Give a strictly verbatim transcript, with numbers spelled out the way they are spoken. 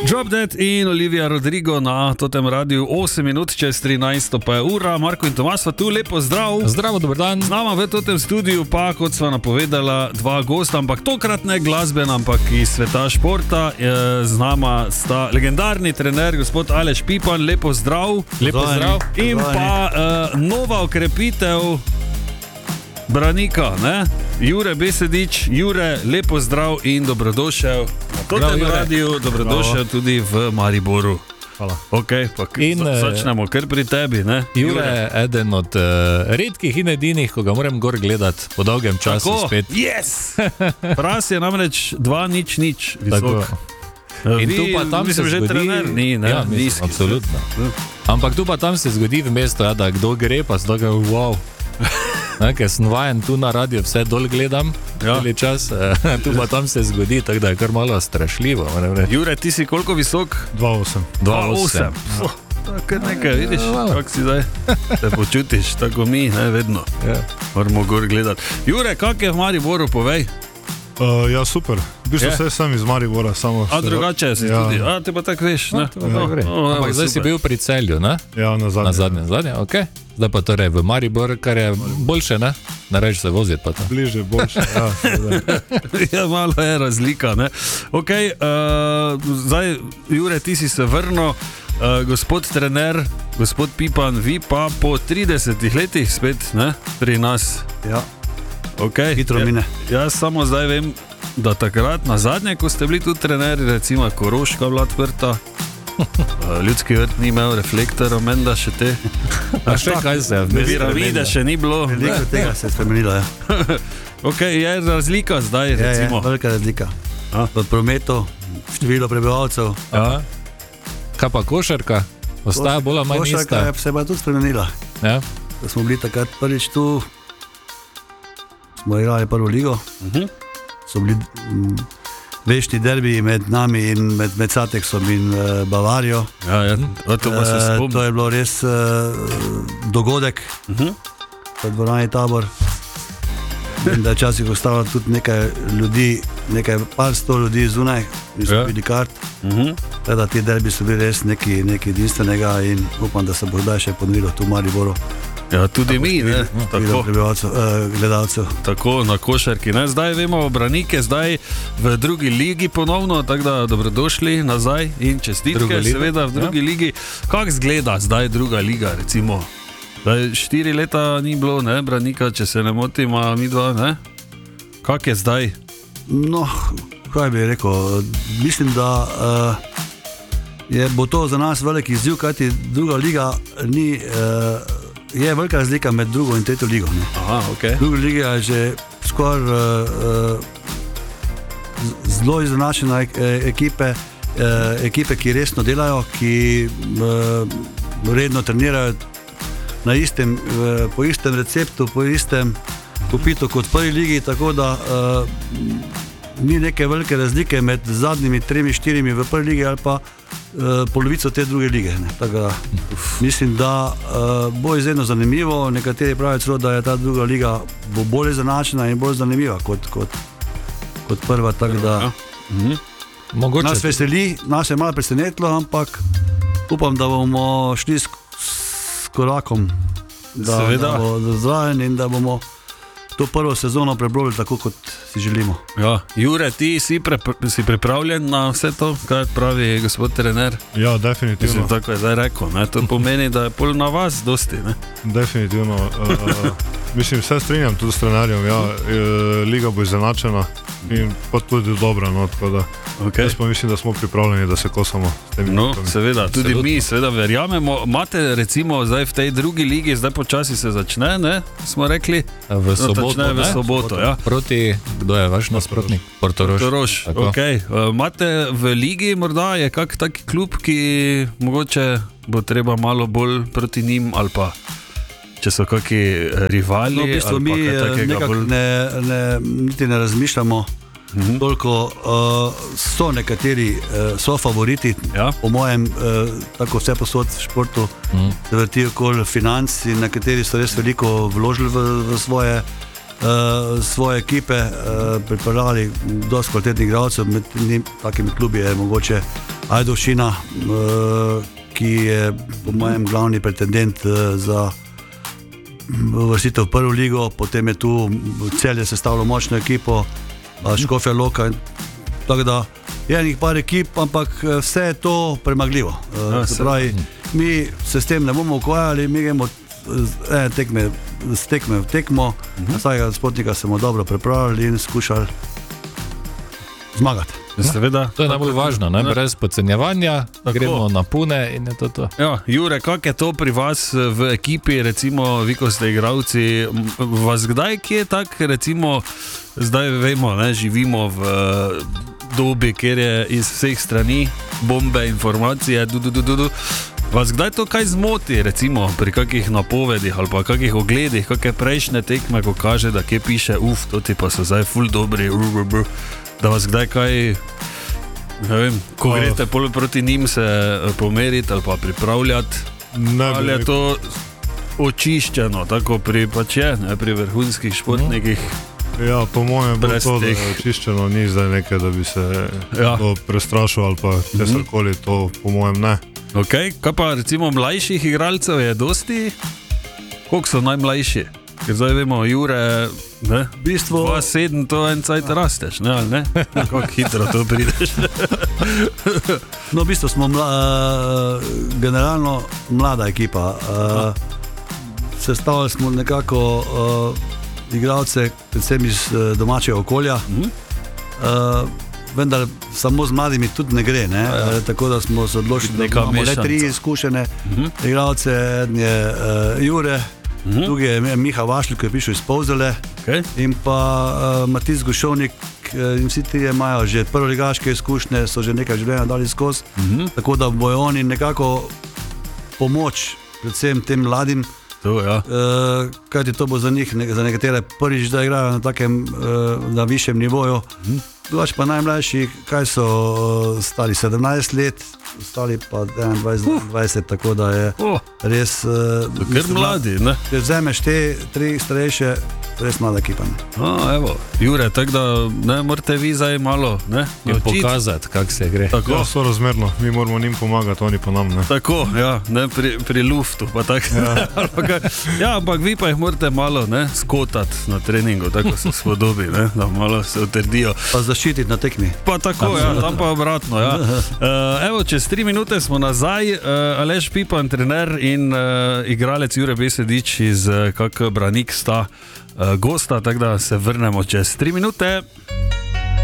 Drop Dead in Olivia Rodrigo na totem radiju, osem minut čez trinajsto pa je ura. Marko in Tomas sva tu, lepo zdrav. Zdravo, dober dan. Z nama v totem studiu pa, kot sva napovedala, dva gosta, ampak tokrat ne glasbena, ampak iz sveta športa. Z nama sta legendarni trener, gospod Aleš Pipan, lepo zdrav. Lepo zdrav. In pa uh, nova okrepitev Branika, ne? Jure Besedič. Jure, lepo zdrav in dobrodošel na totem radiju, dobrodošel tudi v Mariboru. Hvala. Ok, pa in, začnemo kar pri tebi, ne? Jure je eden od uh, redkih in edinih, ko ga moram gor gledati po dolgem času. Tako, spet. Yes! Pras je namreč dva nič nič visok. In vi, tu pa tam se že zgodi... trener, ni, ne? Ja, mislim, absolutno. Ampak tu pa tam se zgodi v mestu, ja, da kdo gre, pa se dogaja, wow. Ne, ker sem vajen tu na radio, vse dol gledam, ja. Čas, tu pa tam se zgodi, tako da je kar malo strašljivo. Jure, ti si koliko visok? dva osem. dva osem. Kar nekaj, vidiš, ja, kako si zdaj se počutiš, tako mi, ne, vedno. Ja. Moramo gor gledati. Jure, kak je v Mariboru, povej? Uh, ja, super. V bistvu vse sem iz Maribora, samo... A drugače si ja. tudi, a te pa tako veš, ne? Ja, ja. Gre. O, ampak zdaj super. Si bil pri Celju, ne? Ja, na zadnje. Na zadnje, zadnje, okej. Okay. Zdaj pa torej v Maribor, kar je boljše, ne? Nareč se voziti pa tam. Bliže, boljše, ja. Ja, malo je razlika, ne? Ok, uh, zdaj, Jure, ti si se vrnil, uh, gospod trener, gospod Pipan, vi pa po tridesetih letih spet, ne? Pri nas. Ja. Okay. Hitro mine. Ja, jaz samo zdaj vem, da takrat na zadnje, ko ste bili tudi treneri, recimo Koroška bila odprta, Ljudski vrt ni imel reflektorov, menda še te. A še kaj se je? Piramide še ni bilo. Veliko tega se je spremenilo, ja. Ok, je razlika zdaj, recimo. Je, je, velika razlika. A? V prometu, število prebivalcev. Ja. Kaj pa košarka? Ostaja bolj manj ista. Košarka se je pa tudi spremenila. Ja. Da smo bili takrat prvič tu, smo igrali prvo ligo, uh-huh. So bili m, večni derbiji med nami in med, med Sateksom in uh, Bavarijo. Ja, ja, to, uh, to je bilo res uh, dogodek, uh-huh. V dvorani Tabor. In da je včasih ostalo tudi nekaj ljudi, nekaj par sto ljudi zunaj, in so ja. Bili kart. Uh-huh. Teda ti derbi so bili res nekaj, nekaj edinstvenega in upam, da se bo zdaj še ponovilo tu v Mariboru. Ja, tudi mi, ne, tako, uh, gledalcev. Tako, na košarki, ne, zdaj vemo o Branike, zdaj v drugi ligi ponovno, tako da dobrodošli nazaj in čestitke, seveda v drugi ja. Ligi. Kak zgleda zdaj druga liga, recimo? Zdaj, štiri leta ni bilo, ne, Branika, če se ne motim, a mi dva, ne? Kak je zdaj? No, kaj bi rekel, mislim, da uh, je, bo to za nas velik izziv, kajti druga liga ni... Uh, je velika razlika med drugo in tretjo ligo. Ne? Aha, okay. Druga liga je že skoraj uh, zelo izenačena ekipe, uh, ekipe, ki resno delajo, ki uh, redno trenirajo na istem, uh, po istem receptu, po istem popitu kot v prvi ligi, tako da uh, ni neke velike razlike med zadnjimi tremi, štirimi v prvi ligi ali pa Uh, polovico te druge lige. Ne. Tako da mislim, da uh, bo izredno zanimivo. Nekateri pravijo celo, da je ta druga liga bo bolj zanačena in bolj zanimiva kot, kot, kot prva. Tako da mhm. nas veseli, nas je malo presenetilo, ampak upam, da bomo šli s, s korakom, da, da bo zraven in da bomo to prvo sezono prebrali tako, kot si želimo. Ja. Jure, ti si, pre, si pripravljen na vse to, kaj pravi gospod trener? Ja, definitivno. Mislim, tako je zdaj rekel, ne? To pomeni, da je pol na vas dosti, ne? Definitivno. Uh, mislim, vse strinjam tudi s trenerjem, ja, liga bo izenačena in pa tudi dobra, no, tako da okay. Jaz pa mislim, da smo pripravljeni, da se kosamo s temi. No, seveda, tudi Absolutno. Mi seveda verjamemo. Imate recimo zdaj v tej drugi ligi, zdaj počasi se začne, ne, smo rekli? V soboto, no, v soboto, ja. Proti, kdo je vaš nasprotnik? Portorož. Portorož, okej. Okay. Imate v ligi morda, je kak taki klub, ki mogoče bo treba malo bolj proti njim ali pa če so kakšni rivali? No, v bistvu mi nekako bolj... ne, ne, niti ne razmišljamo, mm-hmm. toliko uh, so nekateri, uh, so favoriti, ja. Po mojem, uh, tako vse posod v športu, mm-hmm. se vrti okoli financ in nekateri so res veliko vložili v, v svoje, uh, svoje ekipe, uh, pripravljali dosti kvalitetnih igralcev, med njim takimi klubi je mogoče Ajdovščina, uh, ki je po mojem glavni pretendent uh, za vrstitev v prvo ligo, potem je tu Celje sestavilo močno ekipo, uh, Škofja Loka. Tako da je enih par ekip, ampak vse je to premagljivo. Uh, se pravi, mi se s tem ne bomo ukvarjali, mi gremo ene tekme, s tekme v tekmo, uh-huh. vsakega spotnika smo dobro pripravili in skušali zmagati. Seveda, to je najbolj važno, ne? Brez podcenjevanja, gremo na pune in je to to. Ja, Jure, kako je to pri vas v ekipi, recimo vi, ko ste igralci, vas kdaj kje tak, recimo, zdaj vemo, ne, živimo v dobi, kjer je iz vseh strani bombe, informacije, du, du, du, du, du. Vas kdaj to kaj zmoti, recimo pri kakih napovedih ali pa kakih ogledih, kakšne prejšnje tekme, ko kaže, da kje piše, uf, to ti pa so zdaj ful dobri, ur, ur, ur. Da vas kdaj kaj, ne vem, ko oh. greste pol proti njim se pomeriti ali pa pripravljati, ne, ali je to očiščeno, tako pri, pač je, ne, pri vrhunskih športnikih. Ja, po mojem bo to, da je očiščeno, ni zdaj nekaj, da bi se ja. to prestrašil ali pa česarkoli, to po mojem ne. Ok, kaj pa recimo mlajših igralcev je dosti, koliko so najmlajši? Ker zdaj vemo, Jure, ne, bistvo dva sedem, to en cajt rasteš, ne, ali ne? Kako hitro to prideš. No, v bistvu smo mla, uh, generalno mlada ekipa. Uh, sestavili smo nekako uh, igralce, predvsem iz uh, domačega okolja. Uh, vendar samo z mladimi tudi ne gre, ne? Ja, ja. Tako da smo se odločili, da imamo le tri izkušene uh-huh. igralce, en je uh, Jure, uh-huh. drugi je Miha Vašlik, ki je prišel iz Polzele, okay. in pa uh, Matic Gošovnik, in vsi ti imajo že prvoligaške izkušnje, so že nekaj življenja dali skozi, uh-huh. tako da bojo oni nekako pomoč predvsem tem mladim, to, ja. uh, kajti to bo za njih, ne, za nekatere prvič, da igrajo na takem, uh, na višjem nivoju. Uh-huh. Drugač pa najmlajši, kaj so uh, stali sedemnajst let, stali pa enaindvajset, uh. dvajset, tako da je uh. res... Uh, ker mladi, ne? Ker vzameš te tri starejše, res mlada ekipa. A, evo, Jure, tako da ne morate vi zdaj malo, ne? In pokazati, kako se gre. Tako. Ja, so razmerno, mi moramo njim pomagati, oni pa nam, ne? Tako, ja, ne, pri, pri luftu, pa tako. Ja. ja, ampak vi pa jih morate malo, ne, skotati na treningu, tako se spodobi, ne, da malo se utrdijo. Pa zaščititi na tekmi. Pa tako, ja, tam pa obratno, ja. Uh, evo, čez tri minute smo nazaj, uh, Aleš Pipan, trener in uh, igralec Jure Besedič iz uh, Kak Branik sta uh, gosta, tako da se vrnemo čez tri minute.